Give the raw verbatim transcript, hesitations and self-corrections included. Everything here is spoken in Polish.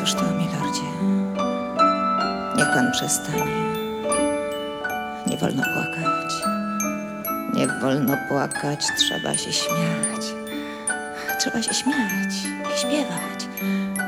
już to, milordzie. Niech pan przestanie. Nie wolno płakać. Nie wolno płakać, trzeba się śmiać. Trzeba się śmiać i śpiewać.